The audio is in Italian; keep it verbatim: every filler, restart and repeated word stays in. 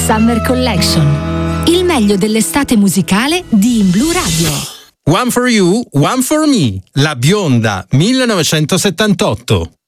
Summer Collection. Il meglio dell'estate musicale di In Blu Radio. One for You, One for Me, La Bionda millenovecentosettantotto.